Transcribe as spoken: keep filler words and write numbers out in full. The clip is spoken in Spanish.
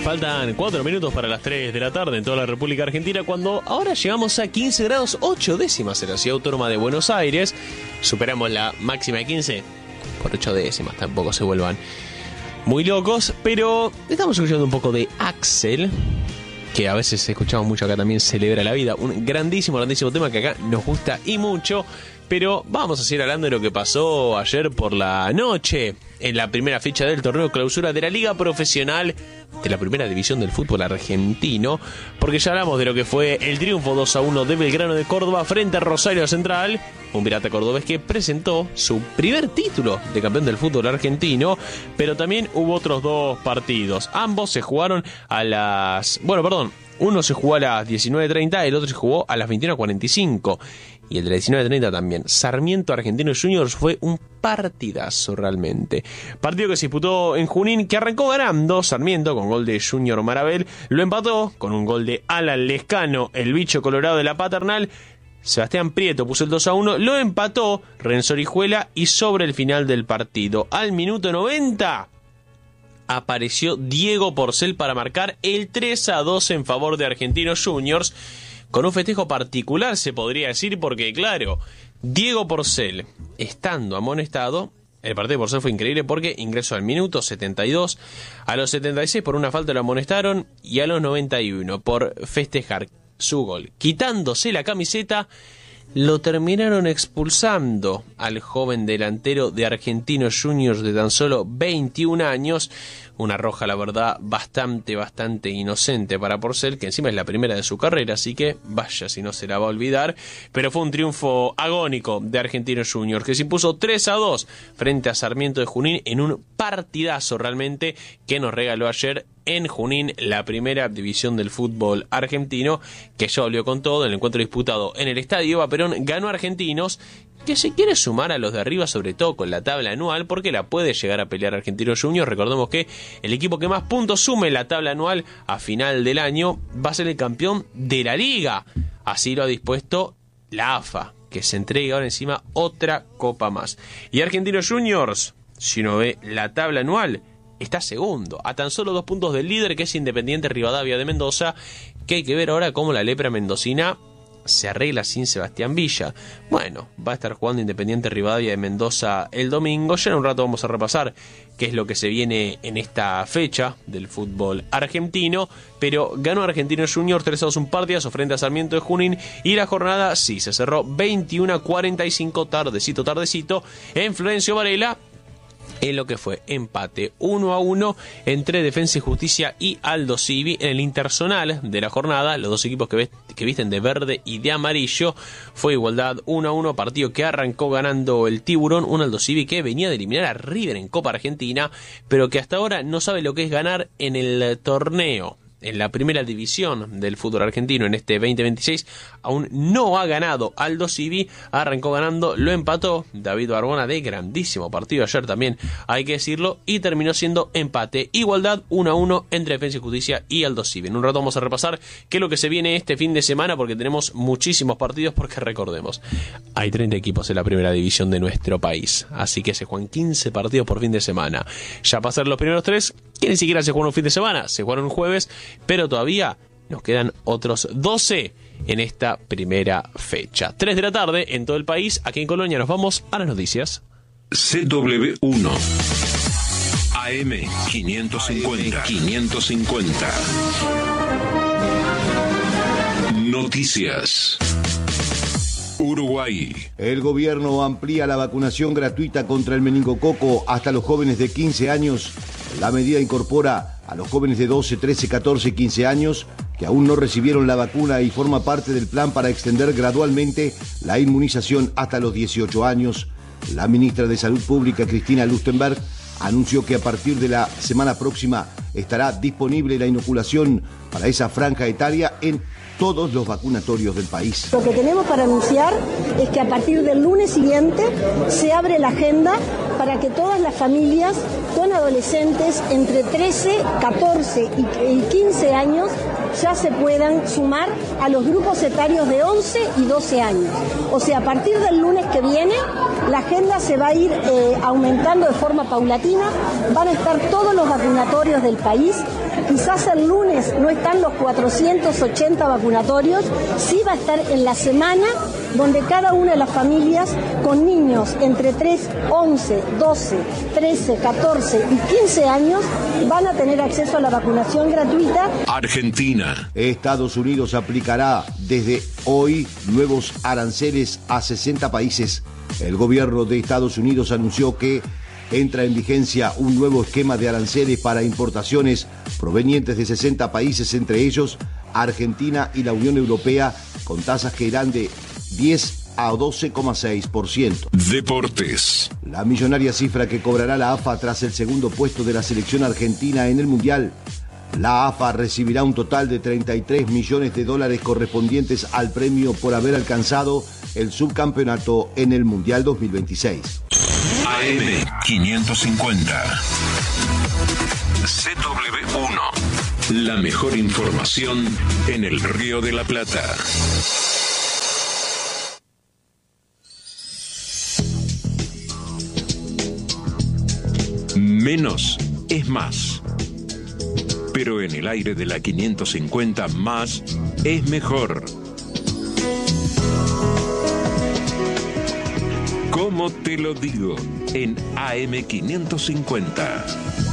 Faltan cuatro minutos para las tres de la tarde en toda la República Argentina, cuando ahora llegamos a quince grados ocho décimas en la Ciudad Autónoma de Buenos Aires. Superamos la máxima de quince por ocho décimas, tampoco se vuelvan muy locos, pero estamos escuchando un poco de Axel, que a veces escuchamos mucho acá también, Celebra la Vida, un grandísimo, grandísimo tema que acá nos gusta y mucho. Pero vamos a seguir hablando de lo que pasó ayer por la noche en la primera fecha del torneo clausura de la Liga Profesional de la Primera División del Fútbol Argentino, porque ya hablamos de lo que fue el triunfo dos a uno de Belgrano de Córdoba frente a Rosario Central, un Pirata cordobés que presentó su primer título de campeón del fútbol argentino. Pero también hubo otros dos partidos, ambos se jugaron a las... bueno, perdón, uno se jugó a las diecinueve treinta, el otro se jugó a las veintiuno cuarenta y cinco. Y el de la diecinueve treinta también. Sarmiento Argentino Juniors fue un partidazo realmente. Partido que se disputó en Junín, que arrancó ganando Sarmiento con gol de Junior Marabel. Lo empató con un gol de Alan Lescano, el bicho colorado de la Paternal. Sebastián Prieto puso el dos a uno. Lo empató Renzo Orihuela. Y sobre el final del partido, al minuto noventa, apareció Diego Porcel para marcar el tres a dos en favor de Argentinos Juniors. Con un festejo particular, se podría decir, porque claro, Diego Porcel, estando amonestado, el partido de Porcel fue increíble porque ingresó al minuto setenta y dos, a los setenta y seis por una falta lo amonestaron y a los noventa y uno por festejar su gol, quitándose la camiseta, lo terminaron expulsando al joven delantero de Argentinos Juniors de tan solo veintiún años. Una roja, la verdad, bastante, bastante inocente para Porcel, que encima es la primera de su carrera, así que vaya si no se la va a olvidar. Pero fue un triunfo agónico de Argentinos Juniors, que se impuso tres a dos frente a Sarmiento de Junín en un partidazo realmente que nos regaló ayer en Junín la primera división del fútbol argentino, que ya volvió con todo. En el encuentro disputado en el Estadio Eva Perón ganó Argentinos, que se quiere sumar a los de arriba, sobre todo con la tabla anual, porque la puede llegar a pelear Argentinos Juniors. Recordemos que el equipo que más puntos sume en la tabla anual a final del año va a ser el campeón de la liga. Así lo ha dispuesto la A F A, que se entrega ahora encima otra copa más. Y Argentinos Juniors, si uno ve la tabla anual, está segundo, a tan solo dos puntos del líder, que es Independiente Rivadavia de Mendoza, que hay que ver ahora cómo la lepra mendocina se arregla sin Sebastián Villa. Bueno, va a estar jugando Independiente Rivadavia de Mendoza el domingo. Ya en un rato vamos a repasar qué es lo que se viene en esta fecha del fútbol argentino. Pero ganó Argentinos Juniors tres a dos, un partidazo frente a Sarmiento de Junín. Y la jornada sí se cerró veintiuno a cuarenta y cinco, tardecito, tardecito, en Florencio Varela, en lo que fue empate uno a uno entre Defensa y Justicia y Aldo Civi. En el interzonal de la jornada, los dos equipos que, ves, que visten de verde y de amarillo, fue igualdad uno a uno, partido que arrancó ganando el Tiburón, un Aldo Civi que venía de eliminar a River en Copa Argentina, pero que hasta ahora no sabe lo que es ganar en el torneo. En la primera división del fútbol argentino en este veinte veintiséis aún no ha ganado Aldo Civi, arrancó ganando, lo empató David Barbona de grandísimo partido ayer también, hay que decirlo, y terminó siendo empate, igualdad uno a uno entre Defensa y Justicia y Aldo Civi. En un rato vamos a repasar qué es lo que se viene este fin de semana, porque tenemos muchísimos partidos, porque recordemos, hay treinta equipos en la primera división de nuestro país, así que se juegan quince partidos por fin de semana. Ya pasaron los primeros tres, que ni siquiera se jugaron un fin de semana, se jugaron un jueves, pero todavía nos quedan otros doce en esta primera fecha. tres de la tarde en todo el país. Aquí en Colonia nos vamos a las noticias. C W uno A M quinientos cincuenta. quinientos cincuenta. Noticias. Uruguay. El gobierno amplía la vacunación gratuita contra el meningococo hasta los jóvenes de quince años. La medida incorpora a los jóvenes de doce, trece, catorce y quince años que aún no recibieron la vacuna y forma parte del plan para extender gradualmente la inmunización hasta los dieciocho años. La ministra de Salud Pública, Cristina Lustenberg, anunció que a partir de la semana próxima estará disponible la inoculación para esa franja etaria en todos los vacunatorios del país. Lo que tenemos para anunciar es que a partir del lunes siguiente se abre la agenda para que todas las familias con adolescentes entre trece, catorce y quince años ya se puedan sumar a los grupos etarios de once y doce años. O sea, a partir del lunes que viene, la agenda se va a ir eh, aumentando de forma paulatina, van a estar todos los vacunatorios del país. Quizás el lunes no están los cuatrocientos ochenta vacunatorios, sí va a estar en la semana donde cada una de las familias con niños entre tres, once, doce, trece, catorce y quince años van a tener acceso a la vacunación gratuita. Argentina. Estados Unidos aplicará desde hoy nuevos aranceles a sesenta países. El gobierno de Estados Unidos anunció que entra en vigencia un nuevo esquema de aranceles para importaciones provenientes de sesenta países, entre ellos Argentina y la Unión Europea, con tasas que irán de diez a doce coma seis por ciento. Deportes. La millonaria cifra que cobrará la A F A tras el segundo puesto de la selección argentina en el Mundial. La A F A recibirá un total de treinta y tres millones de dólares correspondientes al premio por haber alcanzado el subcampeonato en el Mundial dos mil veintiséis. A M quinientos cincuenta. C W uno. La mejor información en el Río de la Plata. Menos es más. Pero en el aire de la quinientos cincuenta, más es mejor. ¿Cómo te lo digo? En A M quinientos cincuenta.